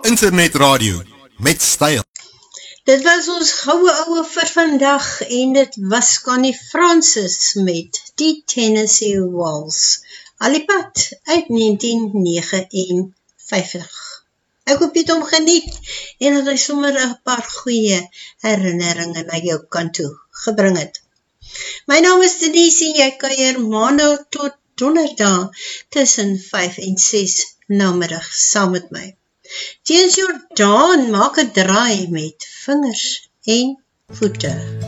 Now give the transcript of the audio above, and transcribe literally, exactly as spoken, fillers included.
internetradio met styl. Dit was ons goue ouwe vir vandag en dit was Connie Francis met die Tennessee Waltz. Alipad uit negentien negenenvyftig. Ek hoop jy het hom geniet en dat hy sommer 'n paar goeie herinneringe na jou kant toe gebring het. My naam is Denise, jy kuier maandag tot donderdag tussen vyf en ses namiddag saam met my. James Jordan maak 'n draai met vingers en voete.